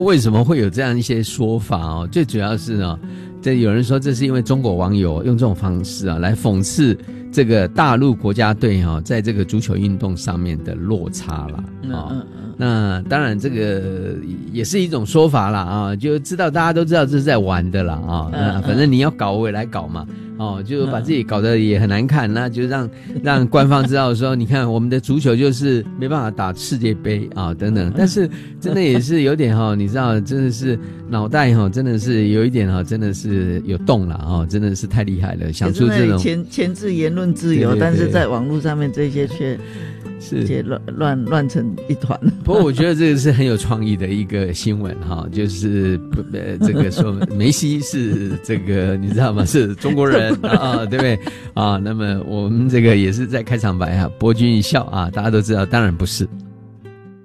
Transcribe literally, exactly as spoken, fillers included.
为什么会有这样一些说法哦？最主要是呢，这有人说这是因为中国网友用这种方式啊来讽刺这个大陆国家队哈、哦，在这个足球运动上面的落差啦。哦、嗯嗯嗯。那当然这个也是一种说法啦啊，就知道大家都知道这是在玩的啦啊。那、嗯、反正你要搞我也来搞嘛。哦，就把自己搞得也很难看，那就让让官方知道说，你看我们的足球就是没办法打世界杯啊等等。但是真的也是有点哈，你知道，真的是脑袋哈，真的是有一点哈，真的是有动了啊，真的是太厉害了，想出这种前前置言论自由，对对对，但是在网络上面这些却。是乱乱乱成一团。 不过我觉得这个是很有创意的一个新闻哈，就是呃这个说梅西是这个你知道吗？是中国人啊，对不对啊？那么我们这个也是在开场白啊，博君一笑啊，大家都知道，当然不是。